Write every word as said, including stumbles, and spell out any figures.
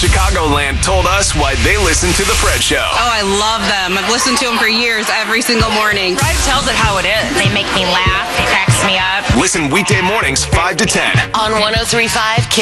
Chicagoland told us why they listen to The Fred Show. Oh, I love them. I've listened to them for years, every single morning. Fred tells it how it is. They make me laugh. It cracks me up. Listen weekday mornings five to ten. On one oh three point five Kiss.